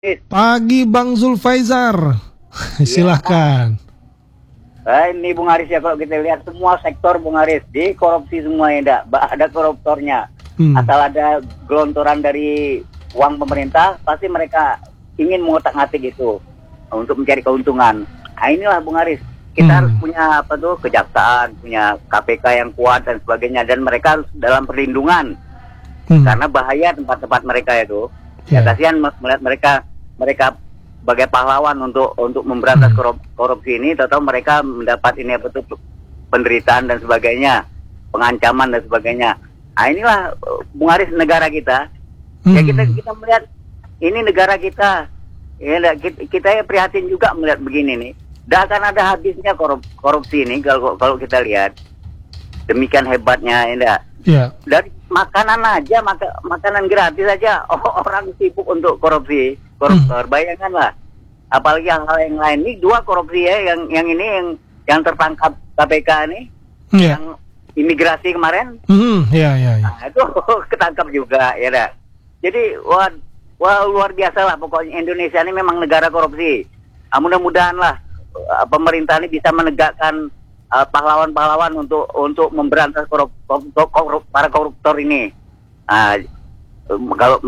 Pagi Bang Zulfaizar. Silahkan. Ini Bung Haris ya, kalau kita lihat semua sektor Bung Haris di korupsi semuanya, ada koruptornya. Asal ada gelontoran dari uang pemerintah, pasti mereka ingin mengotak-ngatik itu untuk mencari keuntungan. Nah inilah Bung Haris, kita harus punya kejaksaan, punya KPK yang kuat dan sebagainya, dan mereka harus dalam perlindungan karena bahaya tempat-tempat mereka itu. Ya kasihan melihat mereka sebagai pahlawan untuk memberantas korupsi ini, tahu mereka mendapat ini penderitaan dan sebagainya, pengancaman dan sebagainya. Nah inilah Bung Haris negara kita. Ya kita melihat ini negara kita. Ya, kita ya prihatin juga melihat begini nih. Tidak akan ada habisnya korupsi ini kalau kita lihat. Demikian hebatnya, ya. Dari makanan aja, makanan gratis aja orang sibuk untuk koruptor. Bayangkanlah, apalagi hal-hal yang lain. Ini dua korupsi ya, yang tertangkap KPK nih, yang imigrasi kemarin. Nah, itu ketangkap juga, ya dah. Jadi wah luar biasa lah pokoknya, Indonesia ini memang negara korupsi. Mudah-mudahan lah pemerintah ini bisa menegakkan pahlawan-pahlawan untuk memberantas para koruptor ini. Kalau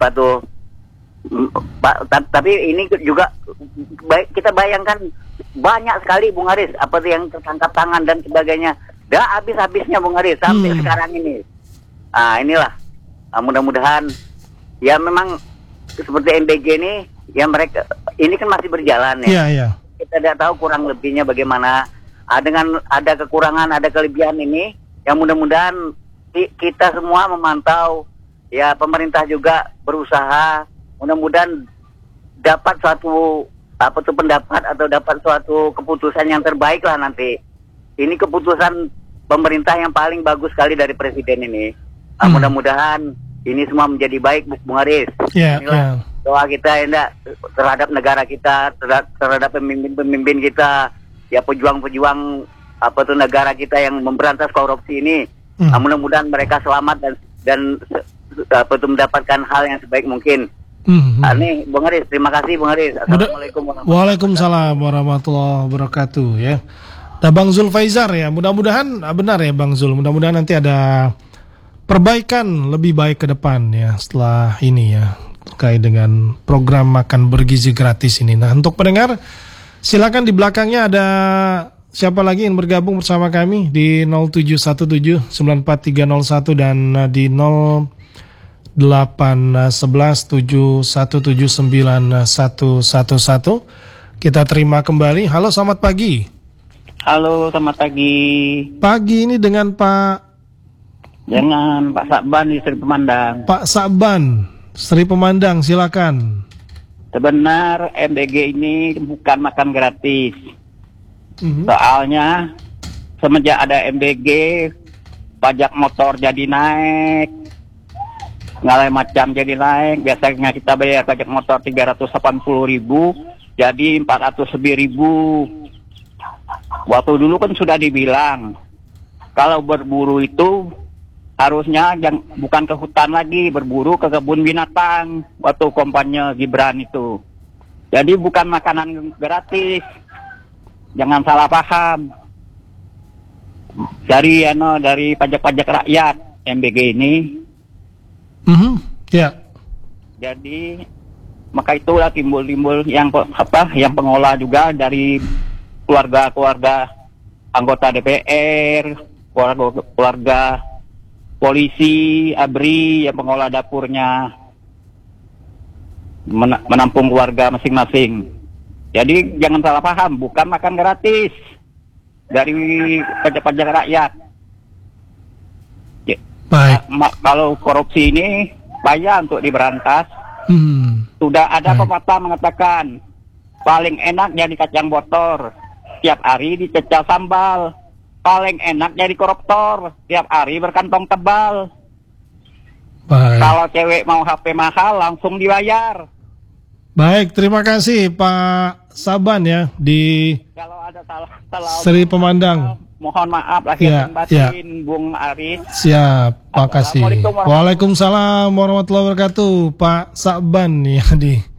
tapi ini juga kita bayangkan banyak sekali Bung Haris yang tertangkap tangan dan sebagainya. Dah habis-habisnya Bung Haris sampai sekarang ini. Inilah mudah-mudahan ya memang seperti MBG ini ya, mereka ini kan masih berjalan ya. Kita tidak tahu kurang lebihnya bagaimana. Dengan ada kekurangan, ada kelebihan ini, yang mudah-mudahan kita semua memantau, ya pemerintah juga berusaha, mudah-mudahan dapat suatu pendapat atau dapat suatu keputusan yang terbaik lah nanti. Ini keputusan pemerintah yang paling bagus sekali dari presiden ini. Mudah-mudahan ini semua menjadi baik, Bung Haris. Inilah doa kita terhadap negara kita, terhadap pemimpin-pemimpin kita. Ya pejuang-pejuang negara kita yang memberantas korupsi ini, mudah-mudahan mereka selamat dan mendapatkan hal yang sebaik mungkin. Nih Bung Haris, terima kasih Bung Haris. Assalamualaikum Waalaikumsalam warahmatullahi wabarakatuh ya. Nah Bang Zulfaizar ya, mudah-mudahan benar ya Bang Zul, mudah-mudahan nanti ada perbaikan lebih baik ke depan ya setelah ini ya, terkait dengan program makan bergizi gratis ini. Nah untuk pendengar, silakan di belakangnya ada siapa lagi yang bergabung bersama kami di 0717943101 dan di 0811717911. Kita terima kembali. Halo, selamat pagi. Halo, selamat pagi. Pagi ini dengan Pak Sakban di Sri Pemandang. Pak Sakban, Sri Pemandang, silakan. Sebenarnya MBG ini bukan makan gratis. Soalnya semenjak ada MBG, pajak motor jadi naik, segala macam jadi naik. Biasanya kita bayar pajak motor 380.000, jadi 400.000. Waktu dulu kan sudah dibilang, kalau berburu itu harusnya bukan ke hutan lagi, berburu ke kebun binatang waktu kampanye Gibran itu. Jadi bukan makanan gratis. Jangan salah paham. Dari pajak-pajak rakyat MBG ini. Jadi maka itulah timbul yang pengolah juga dari keluarga anggota DPR, keluarga polisi, ABRI yang mengolah dapurnya, menampung keluarga masing-masing. Jadi jangan salah paham, bukan makan gratis dari pajak-pajak rakyat. Baik. Kalau korupsi ini payah untuk diberantas. Sudah ada pepatah mengatakan paling enak jadi kacang botol, tiap hari dicecah sambal. Paling enak jadi koruptor, tiap hari berkantong tebal. Baik. Kalau cewek mau HP mahal langsung dibayar. Baik, terima kasih Pak Saban ya di Kalau ada salah Sri Pemandang. Mohon maaf lahir dan batin, Bung Aris. Siap, makasih. Waalaikumsalam warahmatullahi wabarakatuh, Pak Saban ya di